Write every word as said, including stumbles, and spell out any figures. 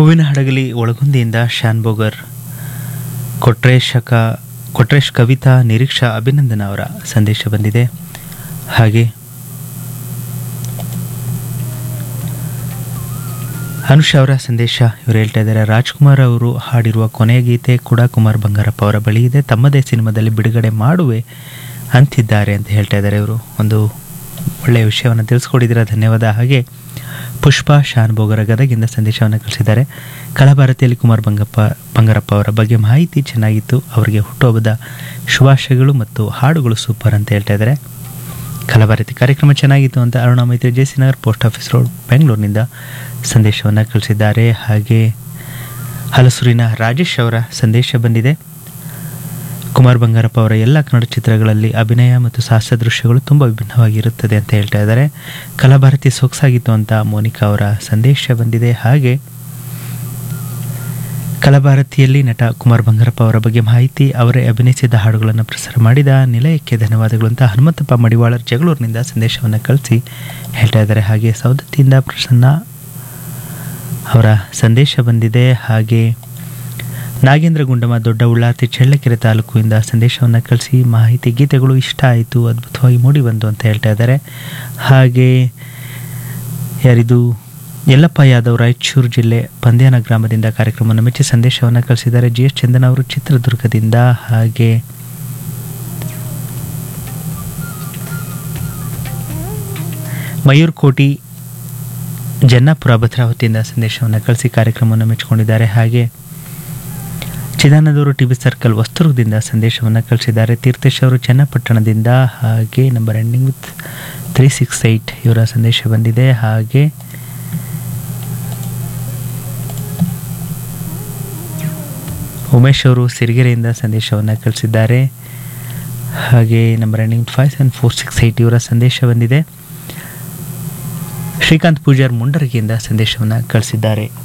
ಹೂವಿನ ಹಡಗಲಿ ಒಳಗುಂದಿಯಿಂದ ಶಾನ್ಬೋಗರ್ ಕೊಟ್ರೇಶಕ ಕೊಟ್ರೇಶ್ ಕವಿತಾ ನಿರೀಕ್ಷಾ ಅಭಿನಂದನ ಅವರ ಸಂದೇಶ ಬಂದಿದೆ. ಹಾಗೆ ಅನುಷ್ ಅವರ ಸಂದೇಶ ಇವರು ಹೇಳ್ತಾ ಇದ್ದಾರೆ, ರಾಜ್ಕುಮಾರ್ ಅವರು ಹಾಡಿರುವ ಕೊನೆಯ ಗೀತೆ ಕೂಡ ಕುಮಾರ್ ಬಂಗಾರಪ್ಪ ಅವರ ಬಳಿ ಇದೆ, ತಮ್ಮದೇ ಸಿನಿಮಾದಲ್ಲಿ ಬಿಡುಗಡೆ ಮಾಡುವೆ ಅಂತಿದ್ದಾರೆ ಅಂತ ಹೇಳ್ತಾ ಇದ್ದಾರೆ. ಇವರು ಒಂದು ಒಳ್ಳೆಯ ವಿಷಯವನ್ನು ತಿಳಿಸ್ಕೊಟ್ಟಿದ್ದೀರಾ, ಧನ್ಯವಾದ. ಹಾಗೆ ಪುಷ್ಪಾ ಶಾನ್ಭೋಗರ ಗದಗಿಂದ ಸಂದೇಶವನ್ನು ಕಳಿಸಿದ್ದಾರೆ. ಕಲಾಭಾರತಿಯಲ್ಲಿ ಕುಮಾರ್ ಬಂಗಪ್ಪ ಬಂಗಾರಪ್ಪ ಅವರ ಬಗ್ಗೆ ಮಾಹಿತಿ ಚೆನ್ನಾಗಿತ್ತು, ಅವರಿಗೆ ಹುಟ್ಟುಹಬ್ಬದ ಶುಭಾಶಯಗಳು ಮತ್ತು ಹಾಡುಗಳು ಸೂಪರ್ ಅಂತ ಹೇಳ್ತಾ ಇದ್ದಾರೆ. ಕಲಾಭಾರತಿ ಕಾರ್ಯಕ್ರಮ ಚೆನ್ನಾಗಿತ್ತು ಅಂತ ಅರುಣಾ ಮೈತ್ರಿ JC Nagar post office road ಬೆಂಗಳೂರಿನಿಂದ ಸಂದೇಶವನ್ನು ಕಳಿಸಿದ್ದಾರೆ. ಹಾಗೆ ಹಲಸೂರಿನ ರಾಜೇಶ್ ಅವರ ಸಂದೇಶ ಬಂದಿದೆ. ಕುಮಾರ್ ಬಂಗಾರಪ್ಪ ಅವರ ಎಲ್ಲ ಕನ್ನಡ ಚಿತ್ರಗಳಲ್ಲಿ ಅಭಿನಯ ಮತ್ತು ಸಾಹಸ ದೃಶ್ಯಗಳು ತುಂಬ ವಿಭಿನ್ನವಾಗಿರುತ್ತದೆ ಅಂತ ಹೇಳ್ತಾ ಇದ್ದಾರೆ. ಕಲಾಭಾರತಿ ಸೊಗಸಾಗಿತ್ತು ಅಂತ ಮೋನಿಕಾ ಅವರ ಸಂದೇಶ ಬಂದಿದೆ. ಹಾಗೆ ಕಲಾಭಾರತಿಯಲ್ಲಿ ನಟ ಕುಮಾರ್ ಬಂಗಾರಪ್ಪ ಅವರ ಬಗ್ಗೆ ಮಾಹಿತಿ, ಅವರೇ ಅಭಿನಯಿಸಿದ ಹಾಡುಗಳನ್ನು ಪ್ರಸಾರ ಮಾಡಿದ ನಿಲಯಕ್ಕೆ ಧನ್ಯವಾದಗಳು ಅಂತ ಹನುಮಂತಪ್ಪ ಮಡಿವಾಳರ್ ಜಗಳೂರಿನಿಂದ ಸಂದೇಶವನ್ನು ಕಳಿಸಿ ಹೇಳ್ತಾ ಇದ್ದಾರೆ. ಹಾಗೆ ಸೌದತ್ತಿಯಿಂದ ಪ್ರಸನ್ನ ಅವರ ಸಂದೇಶ ಬಂದಿದೆ. ಹಾಗೆ ನಾಗೇಂದ್ರ ಗುಂಡಮ ದೊಡ್ಡ ಉಳ್ಳಾತಿ ಚಳ್ಳಕೆರೆ ತಾಲೂಕಿನಿಂದ ಸಂದೇಶವನ್ನು ಕಳಿಸಿ ಮಾಹಿತಿ ಗೀತೆಗಳು ಇಷ್ಟ ಆಯಿತು, ಅದ್ಭುತವಾಗಿ ಮೂಡಿ ಬಂತು ಅಂತ ಹೇಳ್ತಾ ಇದ್ದಾರೆ. ಹಾಗೆ ಯಾರಿದು ಯಲ್ಲಪ್ಪ ಯಾದವ್ ರಾಯಚೂರು ಜಿಲ್ಲೆ ಪಂದ್ಯಾನ ಗ್ರಾಮದಿಂದ ಕಾರ್ಯಕ್ರಮವನ್ನು ಮೆಚ್ಚಿ ಸಂದೇಶವನ್ನು ಕಳಿಸಿದ್ದಾರೆ. ಜಿ ಎಸ್ ಚಂದನ್ ಅವರು ಚಿತ್ರದುರ್ಗದಿಂದ. ಹಾಗೆ ಮಯೂರ್ ಕೋಟಿ ಜನ್ನಾಪುರ ಭದ್ರಾವತಿಯಿಂದ ಸಂದೇಶವನ್ನು ಕಳಿಸಿ ಕಾರ್ಯಕ್ರಮವನ್ನು ಮೆಚ್ಚಿಕೊಂಡಿದ್ದಾರೆ. ಹಾಗೆ ಚಿದಾನಂದವರು ಟಿ ವಿ ಸರ್ಕಲ್ ವಸ್ತುರ್ಗದಿಂದ ಸಂದೇಶವನ್ನು ಕಳಿಸಿದ್ದಾರೆ. ತೀರ್ಥೇಶ್ ಅವರು ಚನ್ನಪಟ್ಟಣದಿಂದ. ಹಾಗೆ number ending with three six eight ಇವರ ಸಂದೇಶ ಬಂದಿದೆ. ಹಾಗೆ ಉಮೇಶ್ ಅವರು ಸಿರಿಗೆರೆಯಿಂದ ಸಂದೇಶವನ್ನು ಕಳಿಸಿದ್ದಾರೆ. ಹಾಗೆ number ending five seven four six eight ಇವರ ಸಂದೇಶ ಬಂದಿದೆ. ಶ್ರೀಕಾಂತ್ ಪೂಜಾರ್ ಮುಂಡರಗಿಯಿಂದ ಸಂದೇಶವನ್ನು ಕಳಿಸಿದ್ದಾರೆ.